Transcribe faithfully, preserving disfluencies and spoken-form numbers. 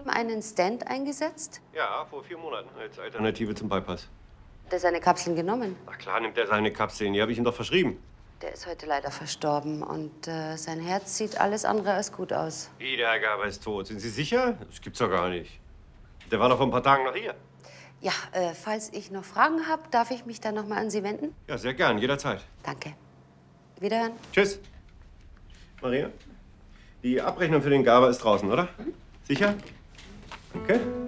einen Stent eingesetzt? Ja, vor vier Monaten als Alternative zum Bypass. Hat er seine Kapseln genommen? Na klar nimmt er seine Kapseln, die habe ich ihm doch verschrieben. Der ist heute leider verstorben und äh, sein Herz sieht alles andere als gut aus. Wie, der Herr Gerber ist tot. Sind Sie sicher? Das gibt's doch gar nicht. Der war doch vor ein paar Tagen noch hier. Ja, äh, falls ich noch Fragen habe, darf ich mich dann noch mal an Sie wenden? Ja, sehr gern, jederzeit. Danke. Wiederhören. Tschüss. Maria, die Abrechnung für den Gerber ist draußen, oder? Mhm. Sicher? Okay.